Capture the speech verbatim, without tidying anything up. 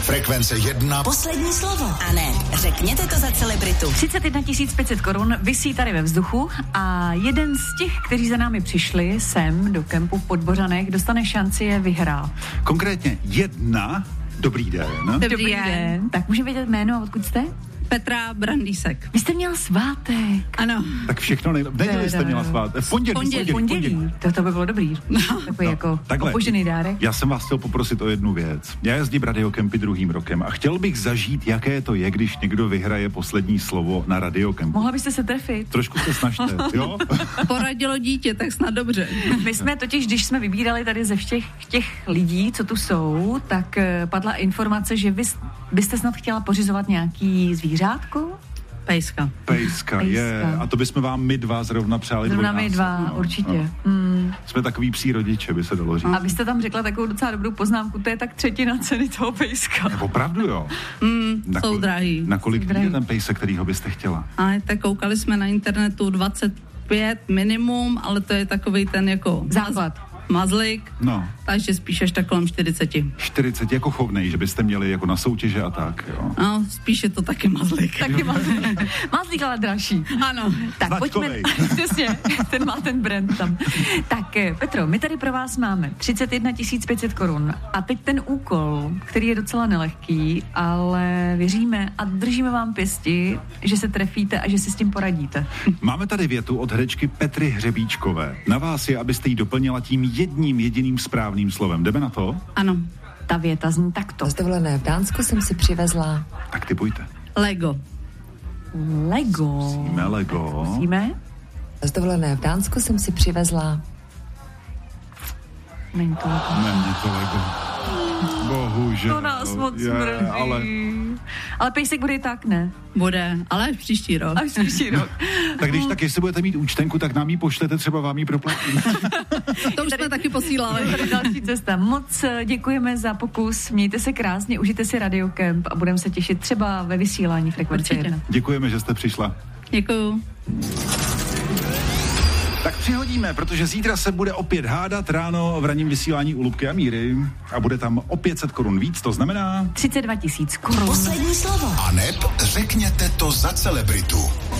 Frekvence jedna. Poslední slovo. A ne, řekněte to za celebritu. třicet jedna tisíc pět set korun visí tady ve vzduchu a jeden z těch, kteří za námi přišli sem do kempu v Podbořanech, dostane šanci je vyhrát. Konkrétně jedna. Dobrý den. Dobrý, Dobrý den. den. Tak můžeme vědět jméno a odkud jste? Petra Brandýsek. Vy jste měla svátek. Ano. Tak všechno nejlepší. Neděli jste měla svátek. V pondělí. Pondělí. pondělí. pondělí. To, to by bylo dobrý. No. Takový no, jako opožený dárek. Já jsem vás chtěl poprosit o jednu věc. Já jezdím Radiokempy druhým rokem a chtěl bych zažít, jaké to je, když někdo vyhraje poslední slovo na Radiokempu. Mohla byste se trefit. Trošku se snažte, jo? Poradilo dítě, tak snad dobře. My jsme totiž, když jsme vybírali tady ze všech těch lidí, co tu jsou, tak padla informace, že vy byste snad chtěla pořizovat nějaký zvířátko? Pejska. Pejska, je. A to bychom vám my dva zrovna přáli. Zrovna my dva, no, určitě. No. Mm. Jsme takový pří rodiče, by se dalo říct. A vy jste tam řekla takovou docela dobrou poznámku, to je tak třetina ceny toho pejska. Ne, opravdu jo? Mm, na jsou kol- drahý. Na kolik je ten pejsek, kterýho byste chtěla? Ale tak koukali jsme na internetu dvacet pět minimum, ale to je takovej ten jako... Základ. Mazlík, no. Takže spíš až tak kolem čtyřicet. čtyřicet jako chovnej, že byste měli jako na soutěže a tak, jo? No, spíš je to taky mazlík. Taky mazlík. Mazlík, ale dražší. Ano. Tak pojďme, přesně, ten má ten brand tam. Tak Petro, my tady pro vás máme třicet jedna tisíc pět set korun a teď ten úkol, který je docela nelehký, ale věříme a držíme vám pěsti, že se trefíte a že si s tím poradíte. Máme tady větu od herečky Petry Hřebíčkové. Na vás je, abyste ji doplnila tím jedním jediným správným slovem. Jdeme na to? Ano. Ta věta zní takto. Z dovolené v Dánsku jsem si přivezla... Tak typujte. Lego. Lego. Musíme Lego. Musíme? Z dovolené v Dánsku jsem si přivezla... Není to Lego. Není to Lego. Bohužel. To nás moc je, mrzí. Ale... ale pejsek bude i tak, ne? Bude, ale až příští rok. Až příští rok. Tak když tak, jestli budete mít účtenku, tak nám ji pošlete, třeba vám ji proplatíme. To už jsme taky posílali. Tady další cesta. Moc děkujeme za pokus, mějte se krásně, užijte si Radiokemp a budeme se těšit třeba ve vysílání Frekvence jedna. Děkujeme, že jste přišla. Děkuju. Tak přihodíme, protože zítra se bude opět hádat ráno v ranním vysílání u Lubky a Míry a bude tam o pět set korun víc, to znamená... třicet dva tisíc korun. Poslední slovo. A neb řekněte to za celebritu.